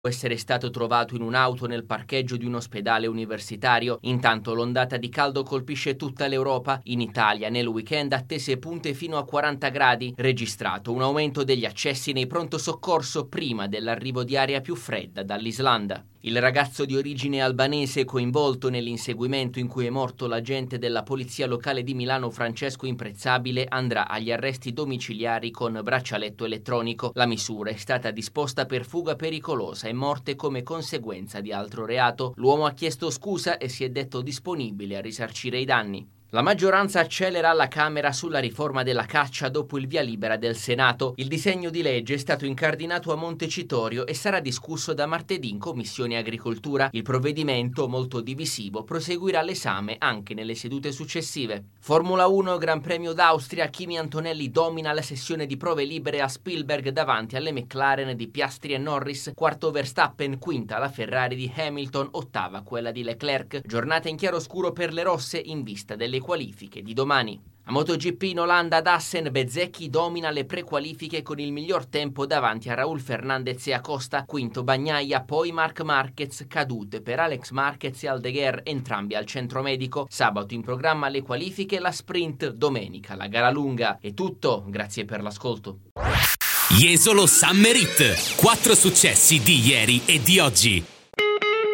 essere stato trovato in un'auto nel parcheggio di un ospedale universitario. Intanto l'ondata di caldo colpisce tutta l'Europa. In Italia nel weekend attese punte fino a 40 gradi, registrato un aumento degli accessi nei pronto soccorso prima dell'arrivo di aria più fredda dall'Islanda. Il ragazzo di origine albanese coinvolto nell'inseguimento in cui è morto l'agente della polizia locale di Milano Francesco Imprezzabile andrà agli arresti domiciliari con braccialetto elettronico. La misura è stata disposta per fuga pericolosa e morte come conseguenza di altro reato. L'uomo ha chiesto scusa e si è detto disponibile a risarcire i danni. La maggioranza accelera alla Camera sulla riforma della caccia dopo il via libera del Senato. Il disegno di legge è stato incardinato a Montecitorio e sarà discusso da martedì in Commissione Agricoltura. Il provvedimento, molto divisivo, proseguirà l'esame anche nelle sedute successive. Formula 1 Gran Premio d'Austria, Kimi Antonelli domina la sessione di prove libere a Spielberg davanti alle McLaren di Piastri e Norris, quarto Verstappen, quinta la Ferrari di Hamilton, ottava quella di Leclerc. Giornata in chiaroscuro per le rosse in vista delle qualifiche di domani. A MotoGP in Olanda ad Assen, Bezzecchi domina le prequalifiche con il miglior tempo davanti a Raul Fernandez e Acosta, quinto Bagnaia, poi Marc Marquez, cadute per Alex Marquez e Aldeguer, entrambi al centro medico. Sabato in programma le qualifiche e la sprint, domenica la gara lunga. È tutto, grazie per l'ascolto. Jesolo Summer Hit, 4 successi di ieri e di oggi.